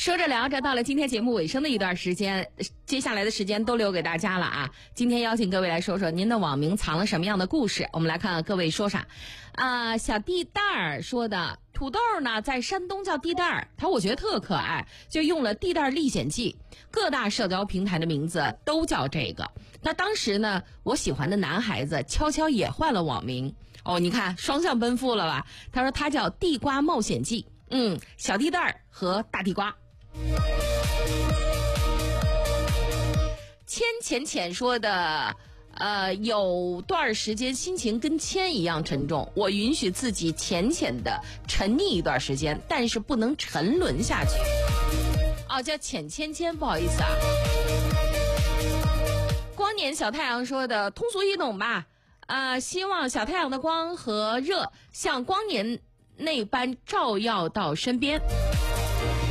说着聊着，到了今天节目尾声的一段时间，接下来的时间都留给大家了啊！今天邀请各位来说说您的网名藏了什么样的故事，我们来看看各位说啥。小地蛋儿说的，土豆呢在山东叫地蛋儿，我觉得特可爱，就用了地蛋历险记，各大社交平台的名字都叫这个。那当时呢，我喜欢的男孩子悄悄也换了网名哦，你看双向奔赴了吧？他说他叫地瓜冒险记，小地蛋儿和大地瓜。浅说的，有段时间心情跟铅一样沉重，我允许自己浅的沉溺一段时间，但是不能沉沦下去。叫浅芊，不好意思啊。光年小太阳说的通俗易懂吧，希望小太阳的光和热像光年那般照耀到身边。